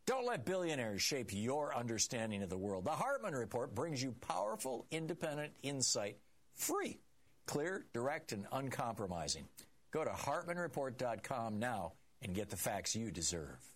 Don't let billionaires shape your understanding of the world. The Hartman Report brings you powerful, independent insight, free, clear, direct, and uncompromising. Go to HartmanReport.com now and get the facts you deserve.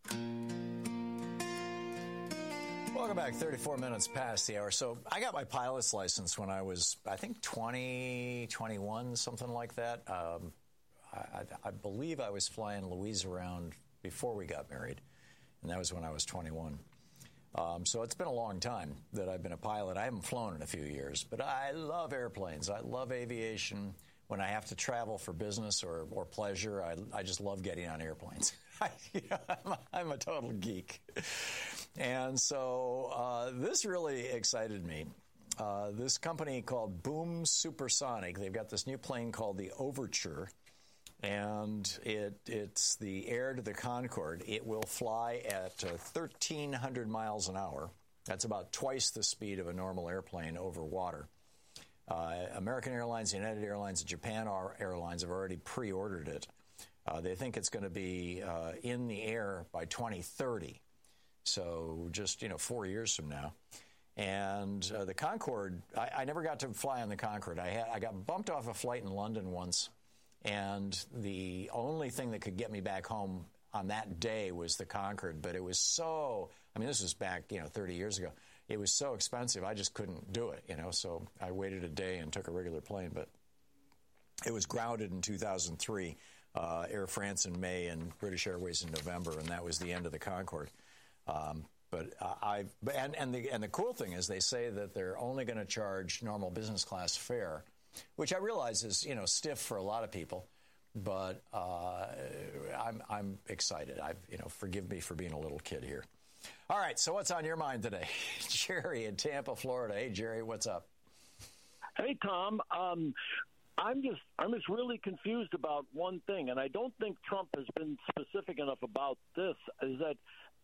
Welcome back. 34 minutes past the hour. So I got my pilot's license when I was, I think, 20, 21, something like that. I believe I was flying Louise around before we got married, and that was when I was 21. So it's been a long time that I've been a pilot. I haven't flown in a few years, but I love airplanes. I love aviation. When I have to travel for business or pleasure, I just love getting on airplanes. I'm a total geek. And so this really excited me. This company called Boom Supersonic, they've got this new plane called the Overture, and it's the heir to the Concorde. It will fly at 1,300 miles an hour. That's about twice the speed of a normal airplane over water. American Airlines, United Airlines, and Japan Airlines have already pre-ordered it. They think it's going to be in the air by 2030, so just 4 years from now. And the Concorde, I never got to fly on the Concorde. I got bumped off a flight in London once, and the only thing that could get me back home on that day was the Concorde. But it was so, this was back 30 years ago. It was so expensive, I just couldn't do it, so I waited a day and took a regular plane. But it was grounded in 2003, Air France in May and British Airways in November, and that was the end of the Concorde. And the cool thing is they say that they're only going to charge normal business class fare, which I realize is, stiff for a lot of people. But I'm excited. Forgive me for being a little kid here. All right, so what's on your mind today? Jerry in Tampa, Florida. Hey, Jerry, what's up? Hey, Tom. I'm just really confused about one thing, and I don't think Trump has been specific enough about this, is that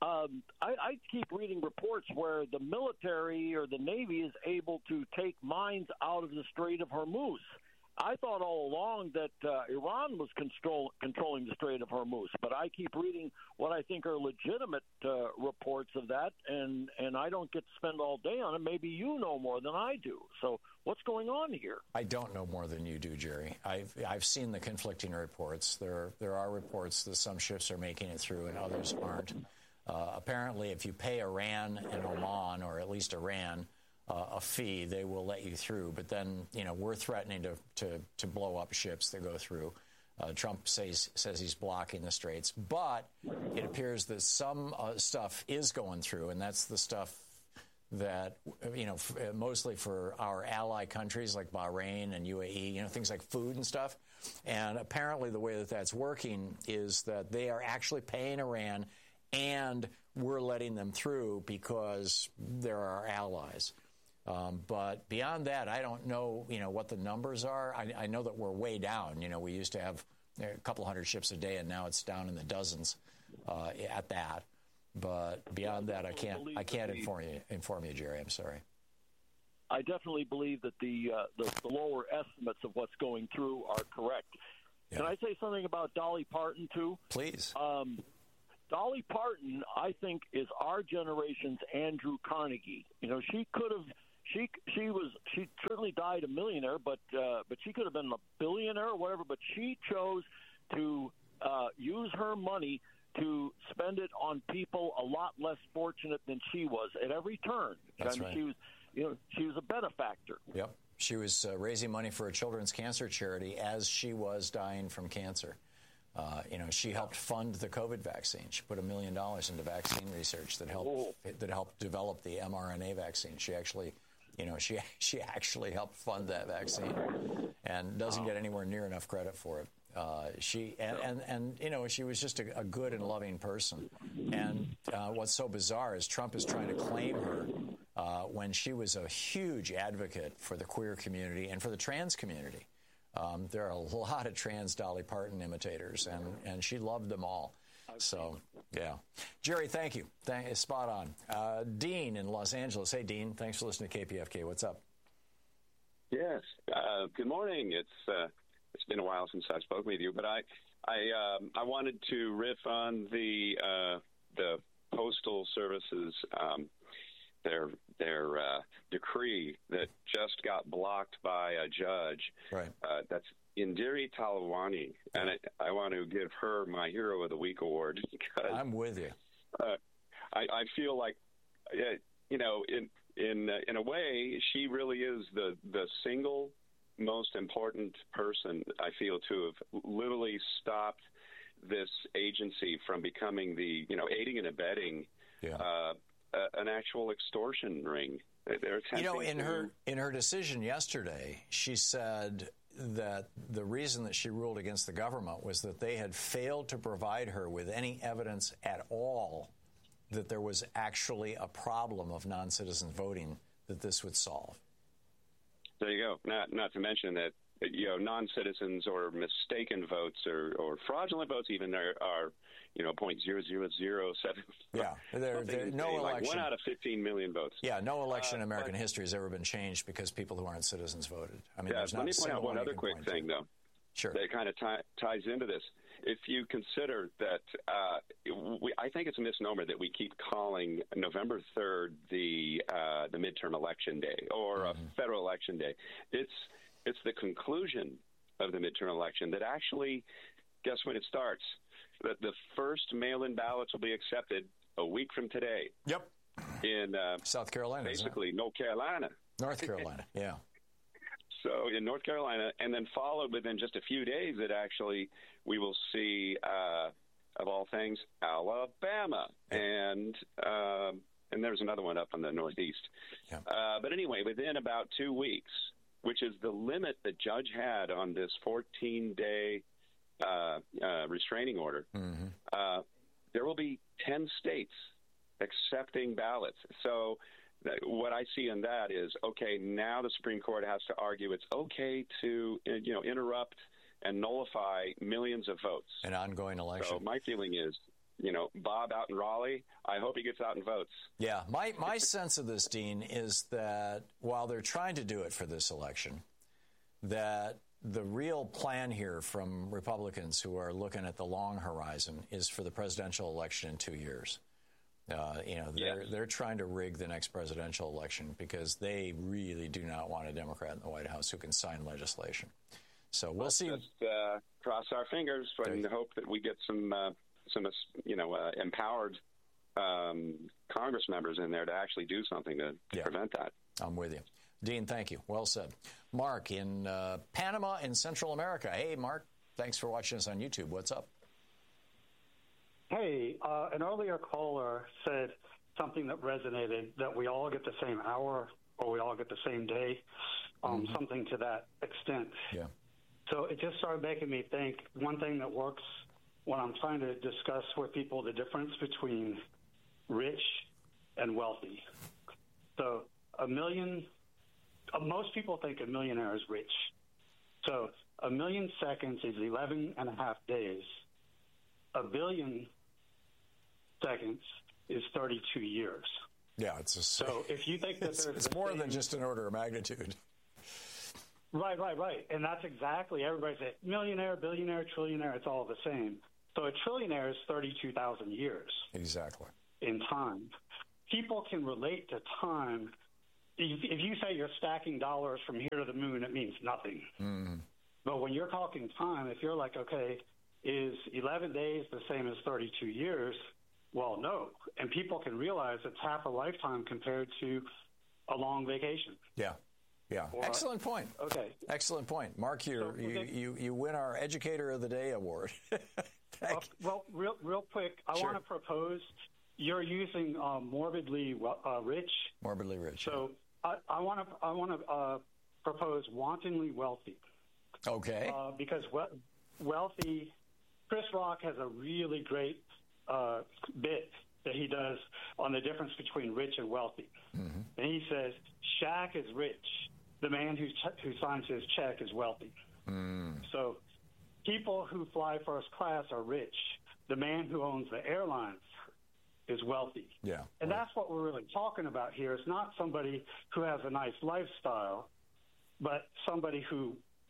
I keep reading reports where the military or the Navy is able to take mines out of the Strait of Hormuz. I thought all along that Iran was controlling the Strait of Hormuz, but I keep reading what I think are legitimate reports of that, and I don't get to spend all day on it. Maybe you know more than I do. So what's going on here? I don't know more than you do, Jerry. I've seen the conflicting reports. There are reports that some ships are making it through and others aren't. Apparently, if you pay Iran and Oman, or at least Iran, a fee, they will let you through. But then, we're threatening to blow up ships that go through. Trump says he's blocking the straits. But it appears that some stuff is going through, and that's the stuff that, mostly for our ally countries like Bahrain and UAE, things like food and stuff. And apparently the way that that's working is that they are actually paying Iran, and we're letting them through because they're our allies. But beyond that, I don't know, what the numbers are. I know that we're way down. We used to have a couple hundred ships a day, and now it's down in the dozens at that. But beyond that, I can't inform you, Jerry. I'm sorry. I definitely believe that the lower estimates of what's going through are correct. Yeah. Can I say something about Dolly Parton too? Please. Dolly Parton, I think, is our generation's Andrew Carnegie. She could have. She certainly died a millionaire, but she could have been a billionaire or whatever. But she chose to use her money to spend it on people a lot less fortunate than she was at every turn. That's right. She was a benefactor. Yep, she was raising money for a children's cancer charity as she was dying from cancer. She helped fund the COVID vaccine. She put $1 million into vaccine research that helped develop the mRNA vaccine. She actually. She actually helped fund that vaccine, and doesn't get anywhere near enough credit for it. She was just a good and loving person. And what's so bizarre is Trump is trying to claim her when she was a huge advocate for the queer community and for the trans community. There are a lot of trans Dolly Parton imitators, and she loved them all. So, yeah. Jerry, thank you. Spot on. Dean in Los Angeles. Hey, Dean. Thanks for listening to KPFK. What's up? Yes. Good morning. It's been a while since I've spoken with you, but I wanted to riff on the Postal Service's their decree that just got blocked by a judge. Right. That's Indiri Talwani, and I want to give her my Hero of the Week award because I'm with you. I feel like, in a way, she really is the single most important person, I feel, to have literally stopped this agency from becoming the, aiding and abetting an actual extortion ring. They're in her decision yesterday, she said that the reason that she ruled against the government was that they had failed to provide her with any evidence at all that there was actually a problem of non-citizen voting that this would solve. There you go. Not to mention that non-citizens or mistaken votes or fraudulent votes even are 0.0007. Yeah, there's no election. Like 1 out of 15 million votes. Yeah, no election in American history has ever been changed because people who aren't citizens voted. I mean, there's not. Let me point out one other quick thing, though. Sure. That kind of ties into this. If you consider that, I think it's a misnomer that we keep calling November 3rd the midterm election day or a federal election day. It's the conclusion of the midterm election that actually, guess when it starts? That the first mail-in ballots will be accepted a week from today. Yep. In South Carolina, basically North Carolina. North Carolina, yeah. So in North Carolina, and then followed within just a few days, that actually we will see, of all things, Alabama, and there's another one up in the Northeast. Yeah. But anyway, within about 2 weeks, which is the limit the judge had on this 14-day restraining order, there will be 10 states accepting ballots. So what I see in that is, okay, now the Supreme Court has to argue it's okay to, interrupt and nullify millions of votes. An ongoing election. So my feeling is, Bob out in Raleigh, I hope he gets out and votes. Yeah, my sense of this, Dean, is that while they're trying to do it for this election, that the real plan here from Republicans who are looking at the long horizon is for the presidential election in 2 years. They're trying to rig the next presidential election because they really do not want a Democrat in the White House who can sign legislation. So we'll see. Just cross our fingers and hope that we get some empowered Congress members in there to actually do something to prevent that. I'm with you. Dean, thank you. Well said. Mark in Panama in Central America. Hey, Mark, thanks for watching us on YouTube. What's up? Hey, an earlier caller said something that resonated, that we all get the same hour or we all get the same day, something to that extent. Yeah. So it just started making me think, one thing that works when I'm trying to discuss with people the difference between rich and wealthy. So most people think a millionaire is rich. So 1 million seconds is 11 and a half days. 1 billion seconds is 32 years. Yeah, so if you think that it's more than just an order of magnitude. Right. And that's exactly, everybody says millionaire, billionaire, trillionaire, it's all the same. So a trillionaire is 32,000 years. Exactly. In time. People can relate to time. If you say you're stacking dollars from here to the moon, it means nothing. Mm-hmm. But when you're talking time, if you're like, okay, is 11 days the same as 32 years? Well, no. And people can realize it's half a lifetime compared to a long vacation. Yeah. Excellent point. Okay. Excellent point. Mark, you win our Educator of the Day award. Well, real quick, I want to propose, you're using morbidly rich. Morbidly rich. So I want to propose wantonly wealthy. Okay. Because wealthy, Chris Rock has a really great bit that he does on the difference between rich and wealthy. Mm-hmm. And he says, Shaq is rich. The man who signs his check is wealthy. Mm. So people who fly first class are rich. The man who owns the airlines is wealthy. Yeah. And that's what we're really talking about here. It's not somebody who has a nice lifestyle, but somebody who,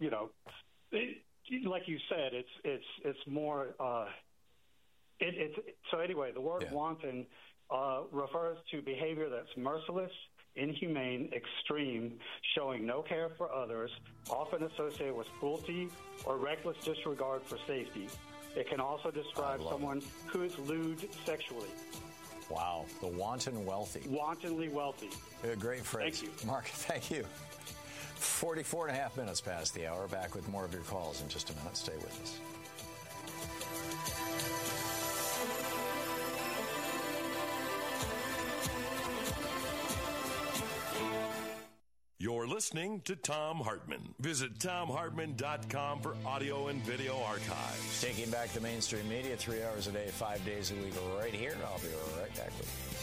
like you said, it's more. So anyway, the word wanton refers to behavior that's merciless, inhumane, extreme, showing no care for others, often associated with cruelty or reckless disregard for safety. It can also describe someone who is lewd sexually. Wow. The wanton wealthy. Wantonly wealthy. A great phrase. Thank you. Mark, thank you. 44 and a half minutes past the hour. Back with more of your calls in just a minute. Stay with us. You're listening to Thom Hartmann. Visit ThomHartmann.com for audio and video archives. Taking back the mainstream media 3 hours a day, 5 days a week, right here. I'll be right back with you.